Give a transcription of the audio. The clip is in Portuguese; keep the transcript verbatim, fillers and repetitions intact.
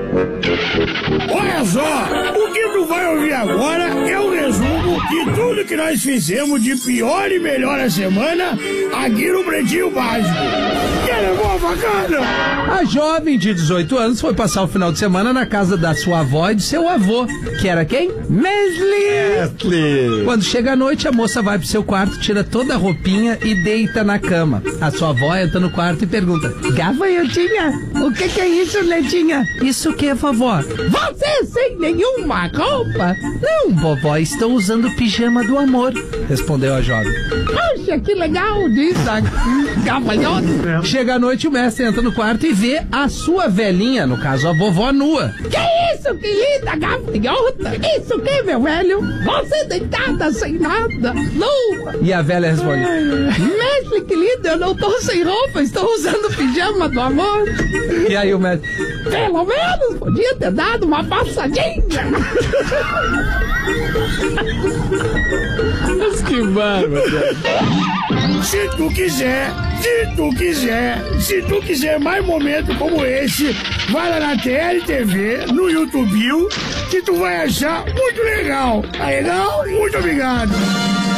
Olha só, o que tu vai ouvir agora é um resumo de tudo que nós fizemos de pior e melhor a semana aqui no Pretinho Básico. Que era boa bacana. A jovem de dezoito anos foi passar o final de semana na casa da sua avó e do seu avô, que era quem? Mesli. Quando chega a noite, a moça vai pro seu quarto, tira toda a roupinha e deita na cama. A sua avó entra no quarto e pergunta: Gafanhotinha, o que que é isso, Netinha? Isso o que, vovó? Você sem nenhuma roupa? Não, vovó, estou usando o pijama do amor, respondeu a jovem. Poxa, que legal, diz a gafanhota. Chega a noite, o mestre entra no quarto e vê a sua velhinha, no caso a vovó, nua. Que isso, querida gafanhota? Isso o que, meu velho? Você deitada sem nada, nua. E a velha responde: mestre, querido, eu não tô sem roupa, estou usando o pijama do amor. E aí o mestre: pelo menos podia ter dado uma passadinha. Mas que bárbaro. Se tu quiser, se tu quiser, se tu quiser mais momentos como esse, vai lá na T L T V, no YouTube, que tu vai achar muito legal. Tá legal? Muito obrigado.